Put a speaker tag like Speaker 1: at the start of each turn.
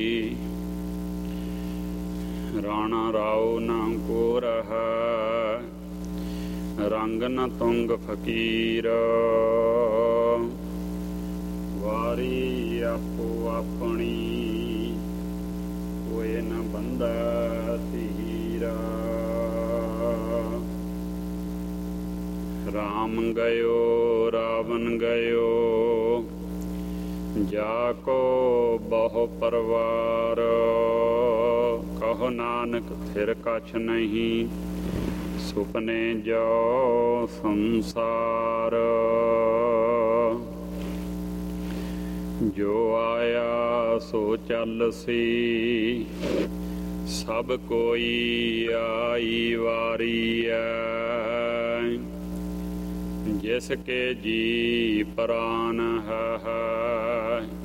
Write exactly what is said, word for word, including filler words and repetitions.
Speaker 1: ਰਾਣਾ ਰਾਉ ਨਾ ਕੋ ਰਹਾ, ਰੰਗ ਨ ਤੁੰਗ ਫਕੀਰ। ਵਾਰੀ ਆਪੋ ਆਪਣੀ, ਕੋਇ ਨ ਬੰਧਾ ਧੀਰਾ। ਰਾਮ ਗਇਓ ਰਾਵਣ ਗਇਓ, ਜਾ ਕੋ ਬਹੁ ਪਰਵਾਰ। ਕਹੋ ਨਾਨਕ ਥਿਰ ਕਛ ਨਹੀਂ, ਸੁਪਨੇ ਜੋ ਸੰਸਾਰ। ਜੋ ਆਇਆ ਸੋ ਚੱਲਸੀ, ਸਭ ਕੋਈ ਆਈ ਵਾਰੀ ਐ। ਜਿਸ ਕੇ ਜੀ ਪ੍ਰਾਨ ਹੈ